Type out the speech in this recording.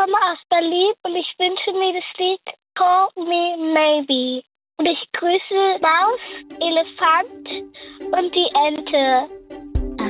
komme aus Berlin und ich wünsche mir das Lied Call Me Maybe. Und ich grüße Maus, Elefant und die Ente.